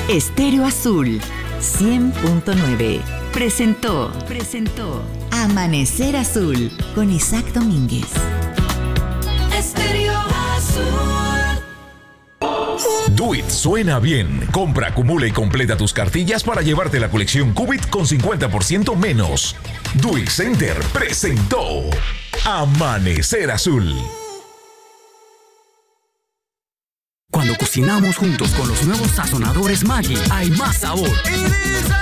Estéreo Azul 100.9 presentó Amanecer Azul con Isaac Domínguez. Estéreo Azul. Do It suena bien. Compra, acumula y completa tus cartillas para llevarte la colección Qubit con 50% menos. Do It Center presentó Amanecer Azul. Cuando cocinamos juntos con los nuevos sazonadores Maggi, hay más sabor.